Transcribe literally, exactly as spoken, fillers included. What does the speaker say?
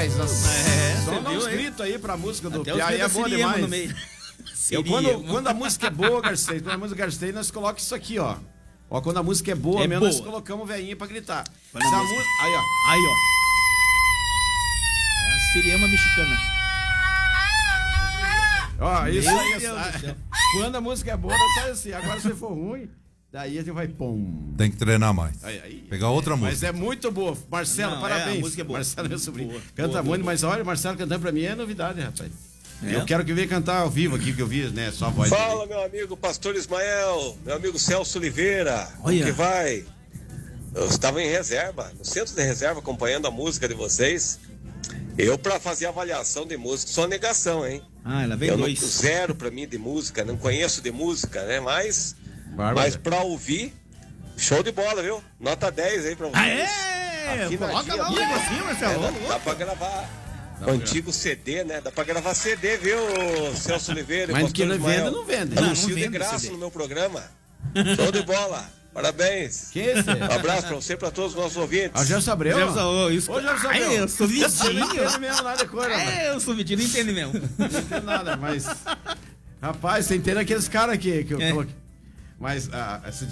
demais. Nossa. É, só você dá viu, uns hein? gritos aí pra música do Até Pia, os aí é gritos bom Siriema demais. no meio. Eu, quando, Siriema. quando a música é boa, Garcês, quando a música é Garcês, nós colocamos isso aqui, ó. Ó, quando a música é boa, É mesmo, boa. nós colocamos o velhinho pra gritar. Quando a Se a música- música- Aí, ó. Aí, ó. É a Siriema mexicana. Ó, isso Meu aí. Deus do céu. Quando a música é boa, nós sai assim. Agora, se for ruim, daí a gente vai pum. Tem que treinar mais. Aí, aí. Pegar outra Mas música. é muito boa. Marcelo, Não, parabéns. é, a música é boa. Marcelo, meu sobrinho. Boa, Canta boa, muito, boa. mas olha, Marcelo cantando pra mim é novidade, rapaz. É? Eu quero que venha cantar ao vivo aqui, que eu vi, né? Só a voz Fala, dele. meu amigo Pastor Ismael, meu amigo Celso Oliveira, Olha. como que vai? Eu estava em reserva, no centro de reserva, acompanhando a música de vocês. Eu, pra fazer avaliação de música, sou negação, hein? Ah, ela veio Eu não, dois. zero pra mim de música, não conheço de música, né? Mas, Bárbara. mas pra ouvir, show de bola, viu? Nota dez aí pra vocês. Aê! Afinadinha, Coloca lá o boa. negocinho, É, Marcelo. dá, dá pra gravar. pra Antigo C D, né? Dá pra gravar C D, viu, Celso Oliveira? e Mas Pastor que não Ismael? vende, não vende. Não, Anuncio não de vende graça C D. no meu programa. Show de bola. Parabéns. Quem é esse? Um abraço pra você e pra todos os nossos ouvintes. Ah, o Gerson Abreu? Gerson, ô, isso- Ô, Gerson Ai, Abreu. eu sou Você não vizinho. entende mesmo nada de cor, rapaz. É, eu sou metido, não entende mesmo. Não entendo nada, mas... Rapaz, você entende aqueles caras que, que eu É. coloquei. Mas ah, esse